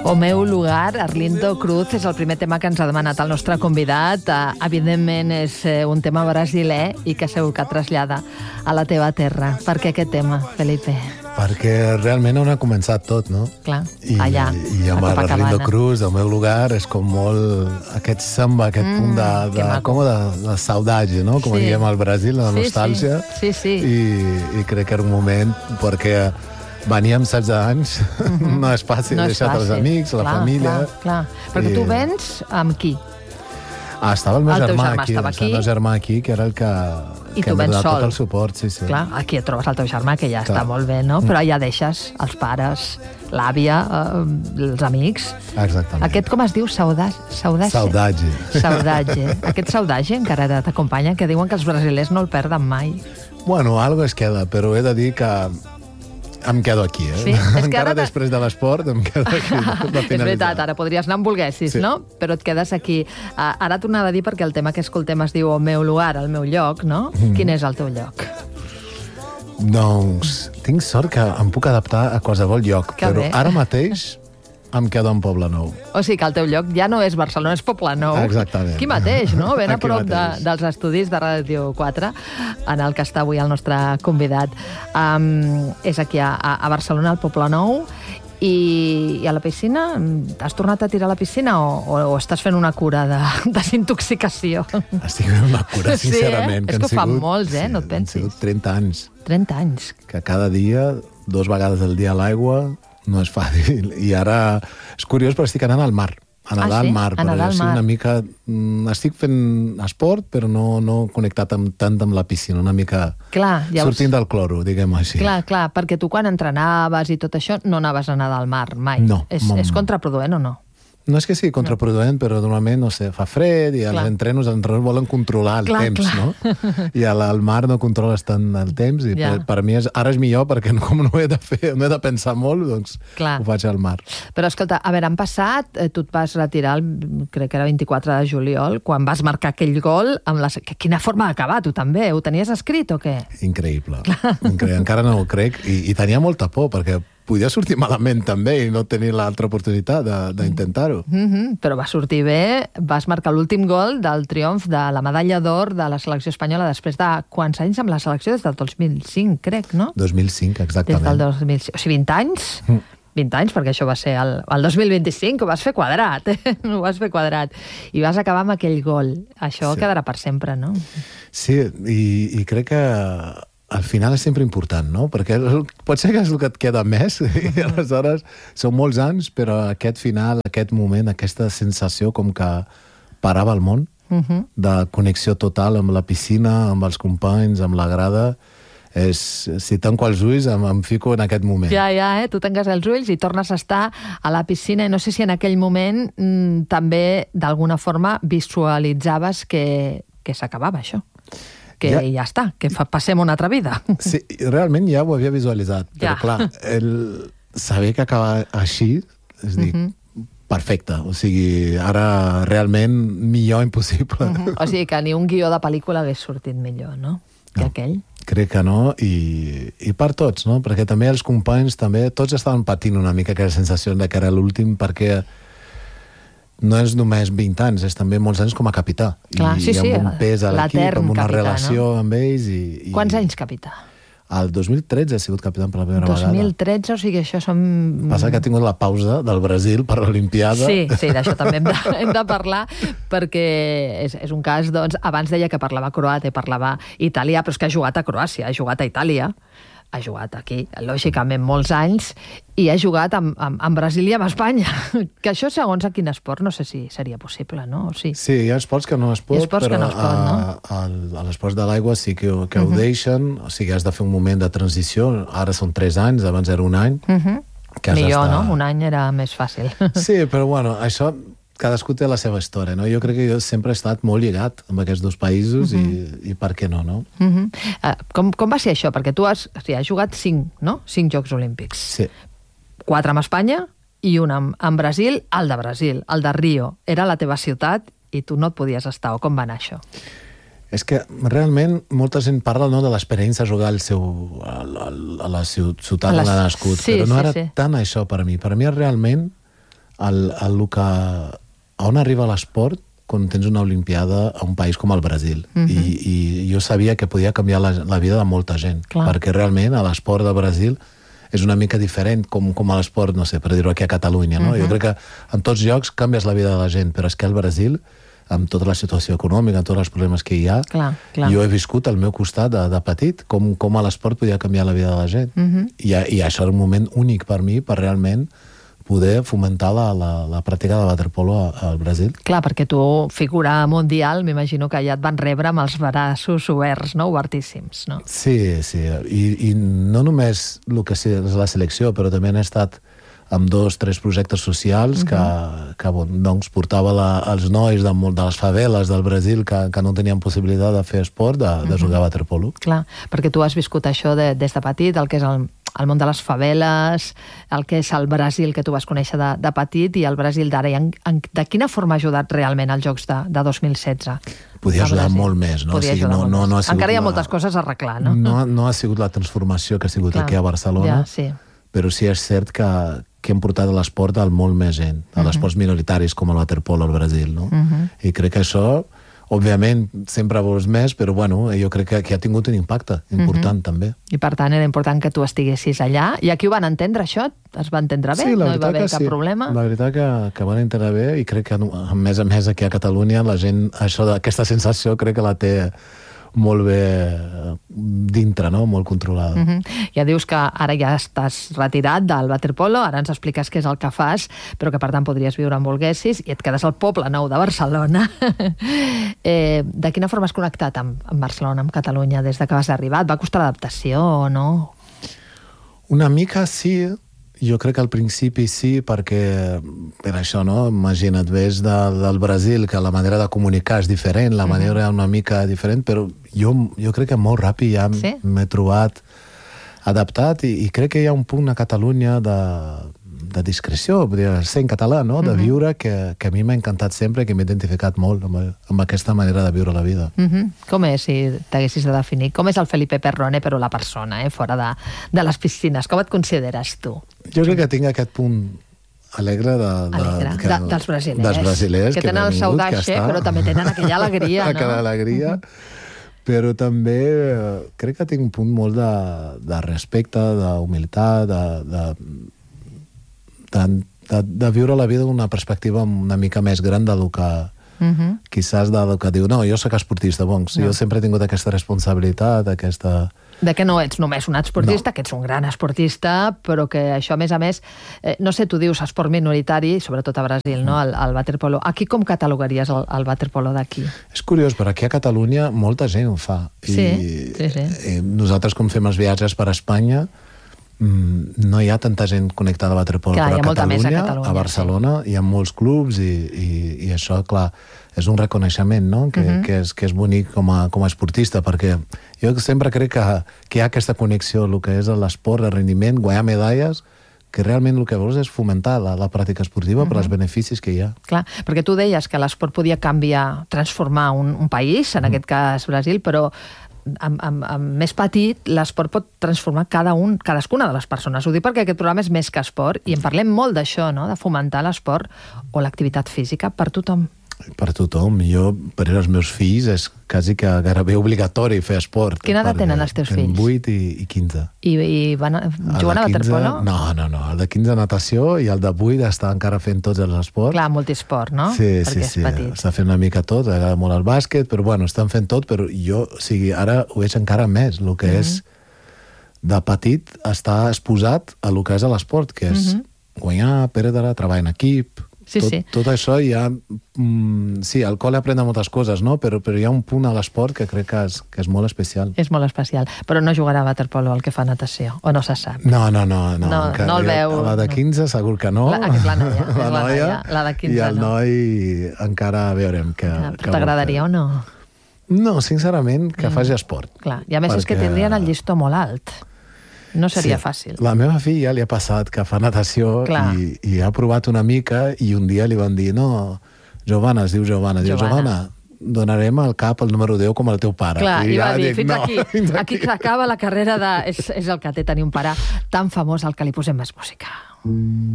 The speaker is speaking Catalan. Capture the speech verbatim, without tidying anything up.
O meu lugar, Arlindo Cruz, és el primer tema que ens ha demanat el nostre convidat. Uh, evidentment és uh, un tema brasilè i que segur que trasllada a la teva terra. Per què aquest tema, Felipe? Perquè realment on ha començat tot, no? Clar, I, allà, I amb Arlindo Cruz, el meu lugar, és com molt aquest samba, aquest mm, punt de, de, com de, de saudade, no? Com sí. diem al Brasil, la nostàlgia. Sí, sí. sí, sí. I, I crec que era un moment perquè veníem setze anys, mm-hmm. no és fàcil, no deixar els amics, la clar, família... Clar, clar. Perquè I... tu vens amb qui? Ah, estava el meu el germà, germà aquí, aquí. El meu germà aquí, que era el que, I que m'ha donat sol. tot el suport. Sí, sí. Clar, aquí et trobes el teu germà, que ja clar. Està molt bé, no? Però ja deixes els pares, l'àvia, eh, els amics... Exactament. Aquest, com es diu? Saudade? Saudade. Saudade. Aquest saudade encara t'acompanya, que diuen que els brasilers no el perden mai. Bueno, algo es queda, però he de dir que em quedo aquí, eh? Sí, és que encara ara després de l'esport em quedo aquí. És veritat, ara podries anar amb volguessis, sí. no? Però et quedes aquí. Uh, ara tornava a dir, perquè el tema que escoltem es diu El meu lugar, el meu lloc, no? Mm. Quin és el teu lloc? Doncs tinc sort que em puc adaptar a qualsevol lloc, que però bé. Ara mateix em quedo en Poblenou. O sigui que el teu lloc ja no és Barcelona, és Poblenou. Exactament. Aquí mateix, no? Ben a prop de, mateix. dels estudis de Ràdio quatre, en el que està avui el nostre convidat. Um, és aquí a, a Barcelona, al Poblenou, i, i a la piscina? Has tornat a tirar a la piscina o, o, o estàs fent una cura de desintoxicació? Estic fent una cura, sincerament. Sí, eh? És que, que ho fan molts, eh? Sí, no et pensis. Han sigut trenta anys. trenta anys. Que cada dia, dos vegades al dia a l'aigua, no és fàcil. I ara és curiós, però estic anant al mar. A nedar ah, sí? al mar. A nedar al mar. Una mica... Estic fent esport, però no, no connectat amb, tant amb la piscina. Una mica clar, llavors... sortint del cloro, diguem-ho així. Clar, clar, perquè tu quan entrenaves i tot això no anaves a nedar al mar mai. No. És, és contraproduent o no? No és que sigui contraproduent, no. Però normalment, no sé, fa fred i els clar. entrenos, els entrenos volen controlar el clar, temps, clar. no? I al, al mar no controles tant el temps i ja. per, per mi és, ara és millor perquè no, com no he de fer, no he de pensar molt, doncs clar. Ho faig al mar. Però escolta, a veure, han passat, eh, tu et vas retirar, el, crec que era vint-i-quatre de juliol, quan vas marcar aquell gol, amb la... Quina forma d'acabar, tu també? Ho tenies escrit o què? Increïble. Increïble. Encara no ho crec i, i tenia molta por perquè podia sortir malament també i no tenir l'altra oportunitat d'intentar-ho. Mm-hmm, però va sortir bé, vas marcar l'últim gol del triomf de la medalla d'or de la selecció espanyola després de quants anys amb la selecció? Des del dos mil cinc, crec, no? dos mil cinc, exactament. Des del dos mil cinc, o sigui, vint anys? Mm. vint anys, perquè això va ser el, el dos mil vint-i-cinc, ho vas fer quadrat, eh? ho vas fer quadrat. I vas acabar amb aquell gol. Això sí. Quedarà per sempre, no? Sí, i, i crec que al final és sempre important, no? Perquè pot ser que és el que et queda més i aleshores són molts anys, però aquest final, aquest moment, aquesta sensació com que parava el món, uh-huh. de connexió total amb la piscina, amb els companys, amb la grada, és, si tanco els ulls em, em fico en aquest moment. Ja, ja, eh? Tu tanques els ulls i tornes a estar a la piscina i no sé si en aquell moment mmm, també d'alguna forma visualitzaves que, que s'acabava això. Que ja, ja està, que fa, passem una altra vida. Sí, realment ja ho havia visualitzat, però ja. clar, el saber que acaba així, és dir, uh-huh. perfecte, o sigui, ara realment millor impossible. Uh-huh. O sigui que ni un guió de pel·lícula hagués sortit millor, no? Que no, aquell. Crec que no, i, i per tots, no? Perquè també els companys, també, tots estaven patint una mica aquella sensació de que era l'últim, perquè no és només vint anys, és també molts anys com a capità. Clar, I, sí, i amb sí, un pes a l'equip, amb una capità, relació no? amb ells. I, i... Quants anys capità? El dos mil tretze he sigut capità per la primera dos mil tretze, vegada. O sigui, això som... Passa que ha tingut la pausa del Brasil per l'Olimpiada. Sí, sí, d'això també hem de, hem de parlar, perquè és, és un cas, doncs, abans deia que parlava croata i parlava italià, però és que ha jugat a Croàcia, ha jugat a Itàlia, ha jugat aquí, lògicament, molts anys, i ha jugat amb, amb, amb Brasil i amb Espanya. Que això, segons a quin esport, no sé si seria possible, no? O sí. Sí, hi ha esports que no es pot, però no es pot, no? a, a l'esport de l'aigua sí que, que uh-huh. ho deixen, o sigui, has de fer un moment de transició, ara són tres anys, abans era un any. Uh-huh. Que millor, no? Un any era més fàcil. Sí, però bueno, això... Cadascú té la seva història, no? Jo crec que jo sempre he estat molt lligat amb aquests dos països uh-huh. i, i per què no, no? Uh-huh. Uh, com, com va ser això? Perquè tu has, o sigui, has jugat cinc, no? Cinc Jocs Olímpics. Sí. Quatre amb Espanya i un amb, amb Brasil, el de Brasil, el de Rio. Era la teva ciutat i tu no et podies estar. O com va anar això? És que realment molta gent parla, no, de l'experiència de jugar al seu, a, a, a la ciutat on ha nascut, sí, però no sí, era sí. tant això per a mi. Per a mi realment el, el, el que, on arriba l'esport quan tens una olimpiada a un país com el Brasil. Uh-huh. I, I jo sabia que podia canviar la, la vida de molta gent. Clar. Perquè realment a l'esport del Brasil és una mica diferent com, com a l'esport, no sé, per dir-ho aquí a Catalunya, no? Uh-huh. Jo crec que en tots llocs canvies la vida de la gent, però és que al Brasil, amb tota la situació econòmica, amb tots els problemes que hi ha, clar, clar. jo he viscut al meu costat de, de petit, com, com a l'esport podia canviar la vida de la gent. Uh-huh. I, I això era un moment únic per mi, per realment poder fomentar la, la, la pràctica de waterpolo al Brasil. Clar, perquè tu, figura mundial, m'imagino que ja et van rebre amb els braços oberts, no? Obertíssims, no? Sí, sí. I, i no només el que és la selecció, però també han estat amb dos, tres projectes socials que, uh-huh. que bon, doncs, portava la, els nois de, de les faveles del Brasil que, que no tenien possibilitat de fer esport, de, de uh-huh. jugar a waterpolo. Clar, perquè tu has viscut això de, des de petit, el que és el, el món de les faveles, el que és el Brasil que tu vas conèixer de, de petit i el Brasil d'ara. I en, en, de quina forma ha ajudat realment els Jocs de, de dos mil setze? Podia ajudar molt més, no? Podia o sigui, no, molt no, més. no ha Encara hi ha la... moltes coses a arreglar, no? No, no ha sigut la transformació que ha sigut Clar. Aquí a Barcelona, ja, sí. però sí és cert que, que hem portat l'esport al molt més gent, a uh-huh. esports minoritaris com el waterpolo al Brasil, no? Uh-huh. I crec que això, òbviament, sempre vols més, però bueno, jo crec que, que ha tingut un impacte important, uh-huh. també. I per tant, era important que tu estiguessis allà. I aquí ho van entendre, això? Es va entendre bé? Sí, no hi va haver cap sí. problema? La veritat que, que van entendre bé i crec que, a més a més, aquí a Catalunya, la gent, això aquesta sensació crec que la té molt bé dintre, no? Molt controlada. Uh-huh. Ja dius que ara ja estàs retirat del waterpolo, ara ens expliques què és el que fas, però que per tant podries viure on volguessis i et quedes al Poble Nou de Barcelona. eh, de quina forma has connectat amb, amb Barcelona, amb Catalunya, des de que vas arribar? Et va costar l'adaptació o no? Una mica sí. Jo crec que al principi sí, perquè per això, no? Imagina't, ves de, del Brasil, que la manera de comunicar és diferent, la manera mm-hmm. una mica diferent, però jo, jo crec que molt ràpid ja sí? m'he trobat adaptat i, i crec que hi ha un punt a Catalunya de, de discreció, ser en català, no? De viure, que, que a mi m'ha encantat sempre, que m'he identificat molt amb, amb aquesta manera de viure la vida. Uh-huh. Com és, si t'haguessis de definir? Com és el Felipe Perrone, però la persona, eh? Fora de, de les piscines? Com et consideres tu? Jo crec que tinc aquest punt alegre, de, de, alegre. Que, de, dels brasilers, dels brasilers que, que tenen el saudaxe, però també tenen aquella alegria, no? Aquella alegria. Uh-huh. Però també eh, crec que tinc un punt molt de, de respecte, d'humilitat, de, de, de, de, de viure la vida d'una perspectiva una mica més gran del que uh-huh. quizás del que diu, no, jo soc esportista, doncs, no. Jo sempre he tingut aquesta responsabilitat, aquesta... De que no ets només un esportista, no. Que ets un gran esportista, però que això, a més a més, eh, no sé, tu dius esport minoritari, sobretot a Brasil, no? El, el waterpolo. Aquí com catalogaries el, el waterpolo d'aquí? És curiós, però aquí a Catalunya molta gent ho fa. Sí, I, sí, sí. I nosaltres, com fem els viatges per Espanya, no hi ha tanta gent connectada a waterpolo, clar, però a Catalunya, a Catalunya, a Barcelona, sí. Hi ha molts clubs i, i, i això, clar, és un reconeixement, no? Que, uh-huh. que, és, que és bonic com a, com a esportista, perquè jo sempre crec que, que hi ha aquesta connexió, el que és l'esport, el rendiment, guanyar medalles, que realment el que vols és fomentar la, la pràctica esportiva uh-huh. per als beneficis que hi ha. Clar, perquè tu deies que l'esport podia canviar, transformar un, un país, en uh-huh. aquest cas Brasil, però amb, amb, amb més petit, l'esport pot transformar cada un, cadascuna de les persones. Ho dic perquè aquest programa és més que esport i en parlem molt d'això, no? De fomentar l'esport o l'activitat física per tothom. Per tothom. Jo, per als meus fills, és quasi que gairebé obligatori fer esport. Quina edat tenen els teus fills? vuit i, i quinze. I, i van a, juguen a waterpolo? No, no, no. El de quinze natació i el de vuit està encara fent tots els esports. Clar, multiesport, no? Sí, perquè sí, sí. Està fent una mica tot, agrada molt el bàsquet, però bueno, estan fent tot, però jo, o sigui, ara ho veig encara més, el que mm-hmm. és de petit estar exposat a el que és l'esport, que és mm-hmm. guanyar, perdre, treballar en equip. Sí, tot, sí. tot això hi ha... Mm, sí, al col·le aprenen moltes coses, no? Però, però hi ha un punt a l'esport que crec que és, que és molt especial. És molt especial. Però no jugarà a waterpolo el que fa natació, o no se sap? No, no, no. No, no, encara, no el veu... La de quinze no. Segur que no. La, és la noia. la, la, noia, noia. La de quinze I el no. noi encara veurem que... Ja, però t'agradaria o no? No, sincerament, que mm. faci esport. Clar. I a més perquè... és que tindrien el llistó molt alt. No seria sí. fàcil. La meva filla li ha passat que fa natació i, i ha provat una mica i un dia li van dir, no, Giovanna, es diu Giovanna, diu, Giovanna, donarem al cap el número deu com el teu pare. Clar, i, i va dir, dic, fins no, aquí, fins aquí. Aquí s'acaba la carrera de... És, és el que té tenir un pare tan famós al que li posem més música. Mm.